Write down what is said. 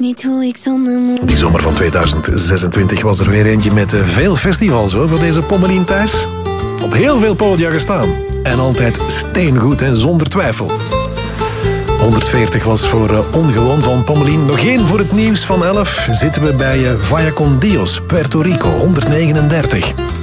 niet hoe ik zonder moet. Die zomer van 2026 was er weer eentje met veel festivals hoor, voor deze Pommelien Thijs. Op heel veel podia gestaan. En altijd steengoed, hè, zonder twijfel. 140 was voor Ongewoon van Pommelien. Nog één voor het nieuws van 11. Zitten we bij Vaya con Dios, Puerto Rico, 139.